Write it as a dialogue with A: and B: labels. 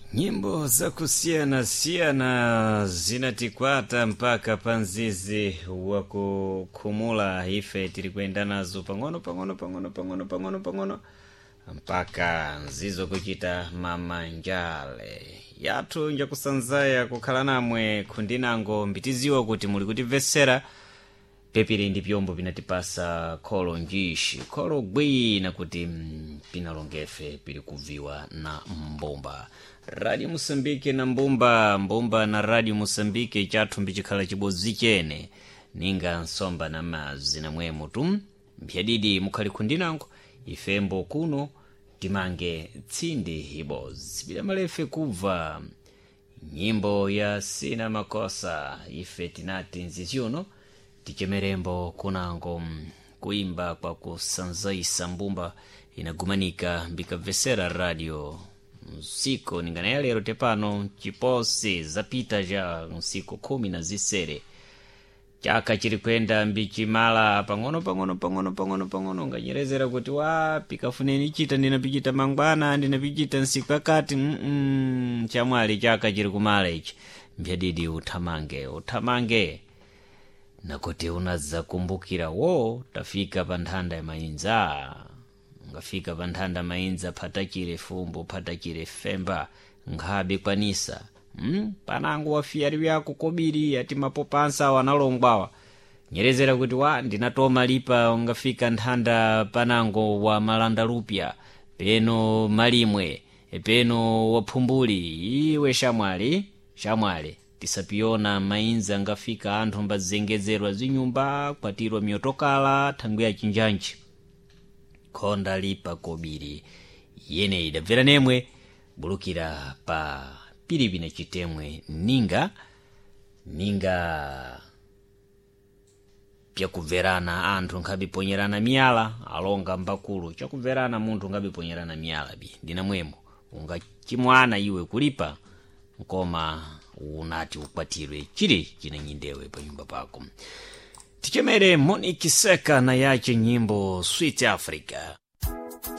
A: Nyimbo za kusiyana zinatikwata mpaka panzizi wa kukhumula ife tiri kwenda nazo pang'ono mpaka nzizo kuchita mamanjale yathu njakusanzaya kukhala namwe khundinango mbitiziwa kuti muli kutimvetsera pepiri ndi pyombo pinatipasa kholo njishi kholo gwina kuti pinalongefe pili kuviwa na mbumba Radio Mosambike na mbumba na Radio Mosambike chathu mbichikhala chibodzi chene ninga nsomba na mazi na mwemo tu mpyadidi mukhali khundinango ifembo kuno timange tsindi ibodzi bila malefe kubva nyimbo ya sina makosa ife tinati nziziono tichemerembo kunango kuimba kwa kusanzaisa mbumba inagumanika mbikabvesera radio msiko ningana ya lero tepano chiposi zapita ja msiko 10 chaka chiri kwenda mbichimala pang'ono nganyerezera kuti wapi kafuneni chita ndinapichita mangwana ndinapichita nsiku yakati chamwali chaka chiri kumala ichi mbyadidi uthamange nakuti unadza kumbukira tafika pa nthanda ya mainza ngafika pa nthanda mainza phatachire fumbo phatachire femba nkhabe kwanisa panango wafiyari vyako kobiri ati mapopansa wanalongwawa nyerezera kuti ndinatoma lipa ngafika nthanda panango wa malanda lupya peno malimwe peno waphumbuli iwe shamwali tisapiona mainza ngafika anthu mbazengezerwa zinyumba kwatirwa miotokala thangu ya chinjanji khonda lipa kobiri yene idabvera nemwe bulukira pa pilipina chitemwe ninga pyakubverana anthu nkhabiponyerana miyala alonga mbakulu chakubverana munthu ngabiponyerana miyala ndinamwemo ungachimwana iwe kulipa nkoma unati ukwatirwe chiri chinanyindewe pa nyumba pako tichemere Monique Seka na yache nyimbo Sweet Africa.